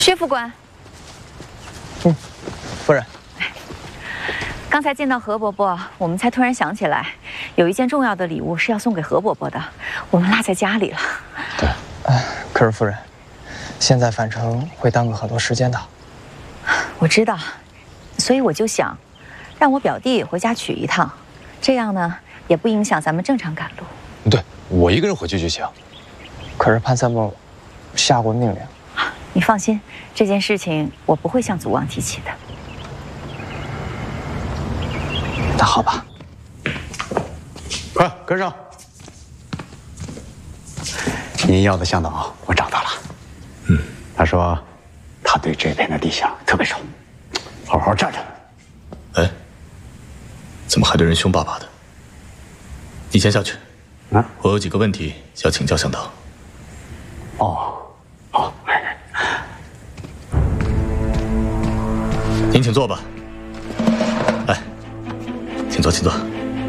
薛副官， 夫人， 刚才见到何伯伯，我们才突然想起来，有一件重要的礼物是要送给何伯伯的，我们落在家里了。 对，可是夫人，现在返程会耽搁很多时间的。 我知道，所以我就想，让我表弟也回家取一趟，这样呢也不影响咱们正常赶路。 对，我一个人回去就行。 可是潘参谋下过命令。 你放心，这件事情我不会向祖望提起的。 那好吧， 快跟上。您要的向导我找到了，他说他对这片的地形特别熟，好好站着。 哎，怎么还对人凶巴巴的？你先下去，我有几个问题要请教向导。 哦，好。 您请坐吧。来，请坐，请坐。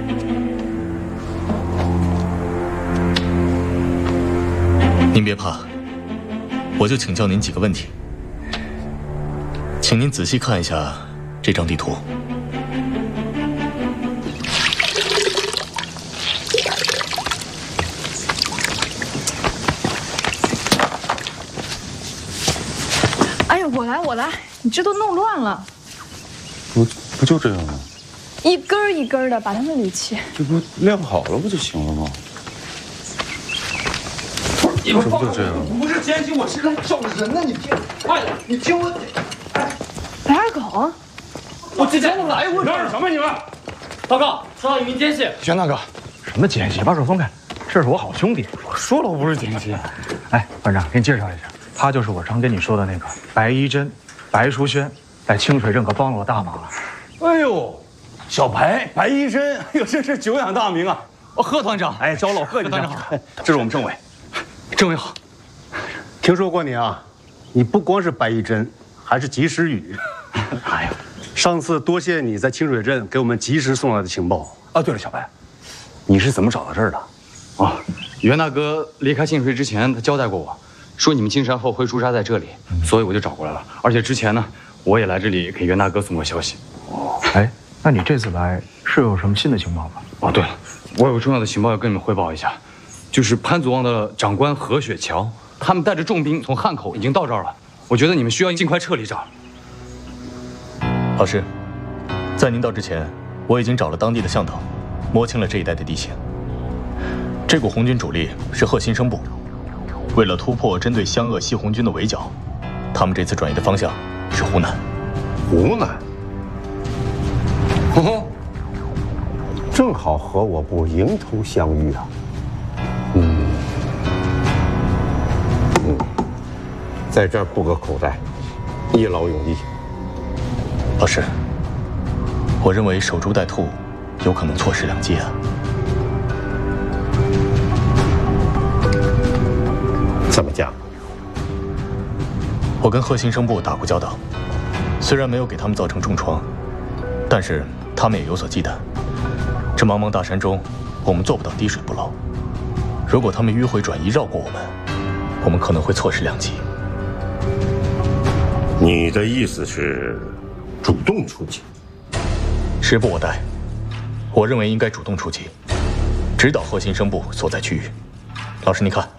您别怕，我就请教您几个问题。请您仔细看一下这张地图。 哎呀，我来，你这都弄乱了。 不就这样吗？ 一根儿一根儿的把它们捋齐， 这不晾好了不就行了吗？ 你们这不就这样？ 不是奸细，我是来找人的。你听，快点，你听我。 白二狗， 我之前都来过。嚷嚷什么你们？报告，收到一名奸细。 玄大哥，什么奸细？把手松开，这是我好兄弟。我说了我不是奸细。哎，班长，给你介绍一下，他就是我常跟你说的那个白一真、白淑轩。 在清水镇可帮了我大忙了。 哎呦，小白白一真，哎呦，这是久仰大名啊！ 贺团长，哎，招老贺团长好，这是我们政委， 政委好。 听说过你啊，你不光是白一真，还是及时雨。哎呀，上次多谢你在清水镇给我们及时送来的情报。 啊，对了，小白， 你是怎么找到这儿的？ 哦，袁大哥离开清水之前，他交代过我，说你们进山后会驻扎在这里，所以我就找过来了。而且之前呢。 我也来这里给袁大哥送过消息。 哦，哎，那你这次来是有什么新的情报吗？ 哦，对了，我有重要的情报要跟你们汇报一下，就是潘祖望的长官何雪桥，他们带着重兵从汉口已经到这儿了。我觉得你们需要尽快撤离这儿。 老师，在您到之前，我已经找了当地的向导，摸清了这一带的地形。这股红军主力是贺新生部，为了突破针对湘鄂西红军的围剿，他们这次转移的方向。 是湖南， 湖南，正好和我部迎头相遇啊。在这儿布个口袋，一劳永逸。 老师，我认为守株待兔，有可能错失良机啊。 怎么讲？ 我跟贺新生部打过交道，虽然没有给他们造成重创，但是他们也有所忌惮。这茫茫大山中，我们做不到滴水不漏。如果他们迂回转移绕过我们可能会错失良机。 你的意思是主动出击？ 时不我待，我认为应该主动出击，指导贺新生部所在区域。老师，您看。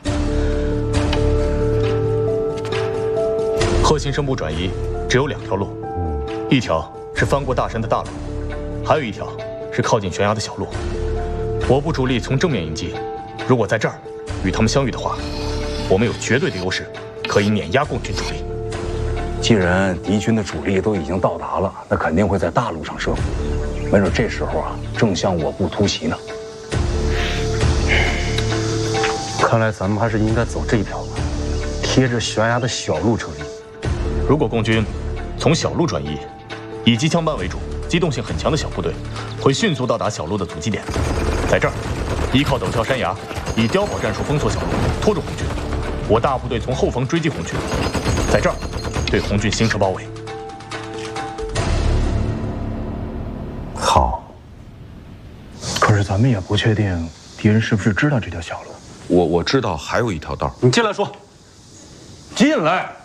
贺新生部转移只有2条路，一条是翻过大山的大路，还有一条是靠近悬崖的小路。我部主力从正面迎击，如果在这儿与他们相遇的话，我们有绝对的优势，可以碾压共军主力。 既然敌军的主力都已经到达了，那肯定会在大路上设伏，没准这时候啊，正向我部突袭呢。 看来咱们还是应该走这一条吧，贴着悬崖的小路撤离。 如果共军从小路转移，以机枪班为主、机动性很强的小部队，会迅速到达小路的阻击点，在这儿依靠陡峭山崖，以碉堡战术封锁小路，拖住红军。我大部队从后方追击红军，在这儿对红军形成包围。 好， 可是咱们也不确定敌人是不是知道这条小路。 我知道还有一条道。 你进来说。进来。